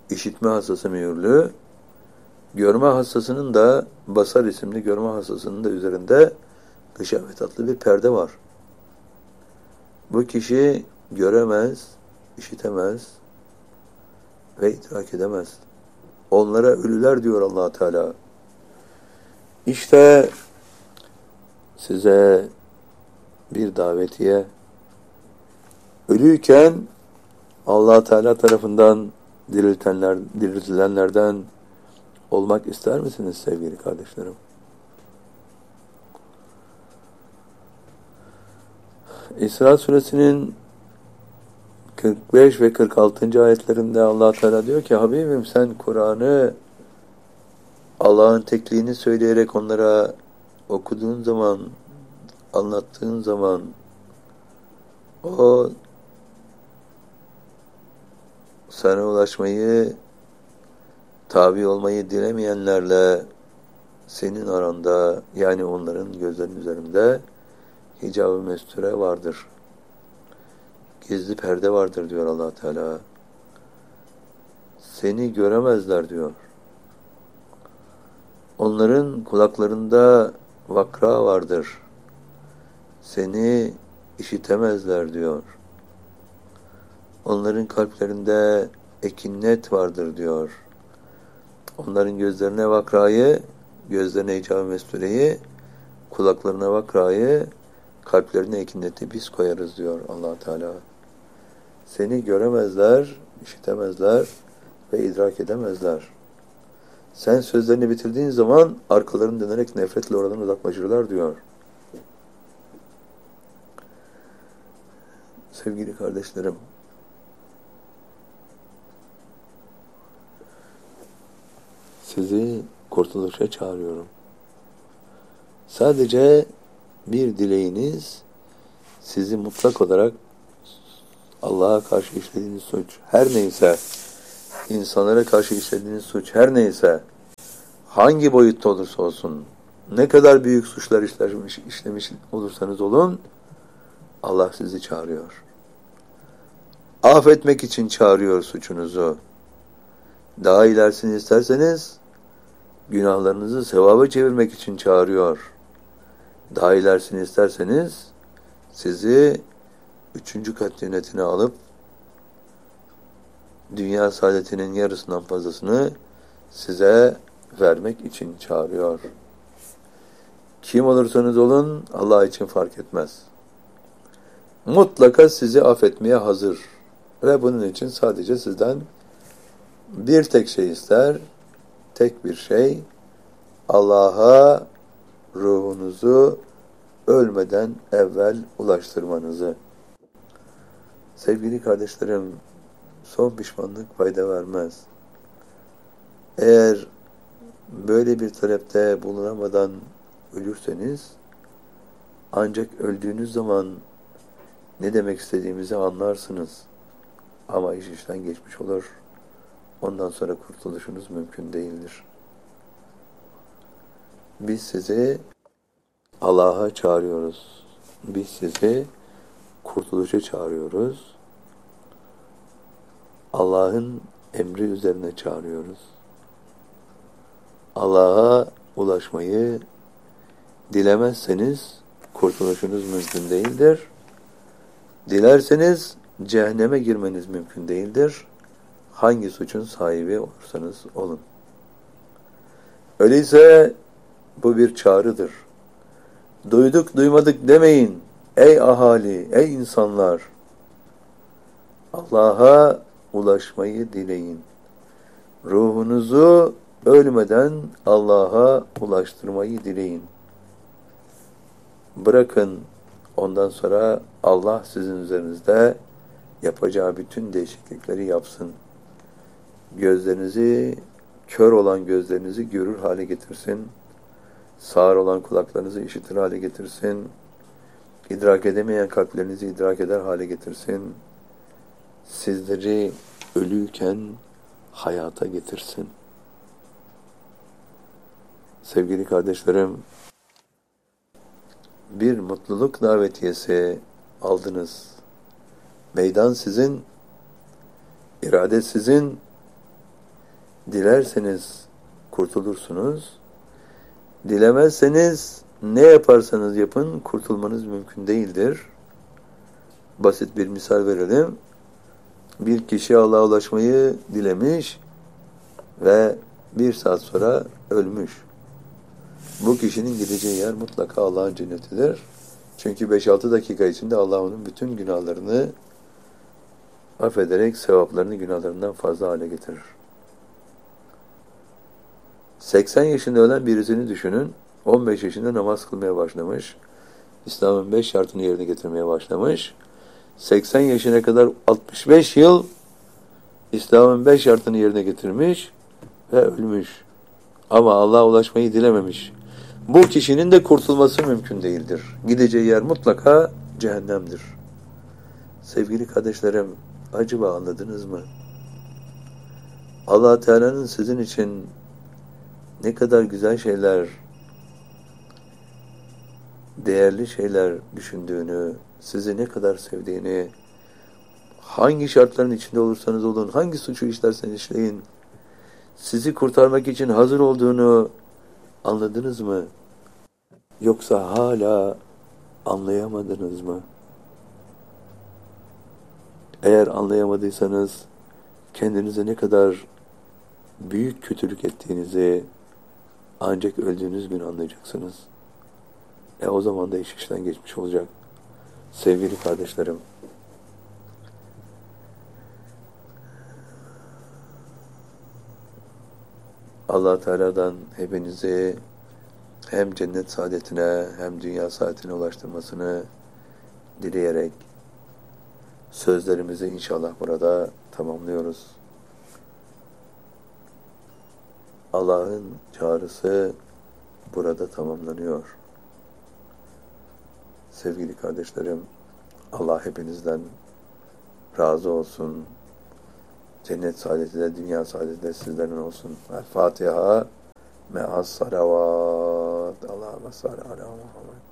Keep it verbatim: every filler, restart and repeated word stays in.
işitme hastası mühürlü, görme hastasının da basar isimli görme hastasının da üzerinde gışavet adlı bir perde var. Bu kişi göremez, işitemez ve idrak edemez. Onlara ölüler diyor Allah Teala. İşte size bir davetiye. Ölüyken Allah Teala tarafından diriltenler, diriltilenlerden olmak ister misiniz sevgili kardeşlerim? İsra suresinin kırk beş ve kırk altıncı ayetlerinde Allah Teala diyor ki, Habibim sen Kur'an'ı Allah'ın tekliğini söyleyerek onlara okuduğun zaman, anlattığın zaman o sana ulaşmayı, tabi olmayı dilemeyenlerle senin aranda, yani onların gözlerinin üzerinde hicab-ı mesture vardır. Gizli perde vardır diyor Allah Teala. Seni göremezler diyor. Onların kulaklarında vakra vardır. Seni işitemezler diyor. Onların kalplerinde ekinnet vardır diyor. Onların gözlerine vakrayı, gözlerine hicab-ı mestureyi, kulaklarına vakrayı, kalplerine ekinneti biz koyarız diyor Allah Teala. Seni göremezler, işitemezler ve idrak edemezler. Sen sözlerini bitirdiğin zaman arkalarını dönerek nefretle oradan uzaklaşırlar diyor. Sevgili kardeşlerim, sizi kurtuluşa çağırıyorum. Sadece bir dileğiniz sizi mutlak olarak Allah'a karşı işlediğiniz suç her neyse, insanlara karşı işlediğiniz suç her neyse, hangi boyutta olursa olsun, ne kadar büyük suçlar işlemiş, işlemiş olursanız olun, Allah sizi çağırıyor. Affetmek için çağırıyor suçunuzu. Daha ilerisini isterseniz, günahlarınızı sevaba çevirmek için çağırıyor. Daha ilerisini isterseniz, sizi üçüncü kat cennetine alıp, dünya saadetinin yarısından fazlasını size vermek için çağırıyor. Kim olursanız olun, Allah için fark etmez. Mutlaka sizi affetmeye hazır. Ve bunun için sadece sizden bir tek şey ister, tek bir şey, Allah'a ruhunuzu ölmeden evvel ulaştırmanızı. Sevgili kardeşlerim, son pişmanlık fayda vermez. Eğer böyle bir talepte bulunamadan ölürseniz, ancak öldüğünüz zaman ne demek istediğimizi anlarsınız. Ama iş işten geçmiş olur. Ondan sonra kurtuluşunuz mümkün değildir. Biz sizi Allah'a çağırıyoruz. Biz sizi kurtuluşa çağırıyoruz. Allah'ın emri üzerine çağırıyoruz. Allah'a ulaşmayı dilemezseniz kurtuluşunuz mümkün değildir. Dilerseniz cehenneme girmeniz mümkün değildir. Hangi suçun sahibi olursanız olun. Öyleyse bu bir çağrıdır. Duyduk duymadık demeyin. Ey ahali, ey insanlar. Allah'a ulaşmayı dileyin. Ruhunuzu ölmeden Allah'a ulaştırmayı dileyin. Bırakın, ondan sonra Allah sizin üzerinizde yapacağı bütün değişiklikleri yapsın. Gözlerinizi, kör olan gözlerinizi görür hale getirsin. Sağır olan kulaklarınızı işitir hale getirsin. İdrak edemeyen kalplerinizi idrak eder hale getirsin. Sizleri ölüyken hayata getirsin. Sevgili kardeşlerim, bir mutluluk davetiyesi aldınız. Meydan sizin, irade sizin, Dilerseniz kurtulursunuz. Dilemezseniz ne yaparsanız yapın kurtulmanız mümkün değildir. Basit bir misal verelim. Bir kişi Allah'a ulaşmayı dilemiş ve bir saat sonra ölmüş. Bu kişinin gideceği yer mutlaka Allah'ın cennetidir. Çünkü beş altı dakika içinde Allah onun bütün günahlarını affederek sevaplarını günahlarından fazla hale getirir. seksen yaşında ölen birisini düşünün. on beş yaşında namaz kılmaya başlamış. İslam'ın beş şartını yerine getirmeye başlamış. seksen yaşına kadar altmış beş yıl İslam'ın beş şartını yerine getirmiş ve ölmüş. Ama Allah'a ulaşmayı dilememiş. Bu kişinin de kurtulması mümkün değildir. Gideceği yer mutlaka cehennemdir. Sevgili kardeşlerim, acaba anladınız mı? Allah Teala'nın sizin için ne kadar güzel şeyler, değerli şeyler düşündüğünü, sizi ne kadar sevdiğini, hangi şartların içinde olursanız olun, hangi suçu işlerseniz işleyin, sizi kurtarmak için hazır olduğunu anladınız mı? Yoksa hala anlayamadınız mı? Eğer anlayamadıysanız kendinize ne kadar büyük kötülük ettiğinizi ancak öldüğünüz gün anlayacaksınız. E o zaman da iş işten geçmiş olacak. Sevgili kardeşlerim, Allah Teala'dan hepinizi hem cennet saadetine hem dünya saadetine ulaştırmasını dileyerek sözlerimizi inşallah burada tamamlıyoruz. Allah'ın çağrısı burada tamamlanıyor. Sevgili kardeşlerim, Allah hepinizden razı olsun. Cennet saadeti de dünya saadeti de sizlerin olsun. El Fatiha me'as salavat. Allahümme salli ala Muhammed.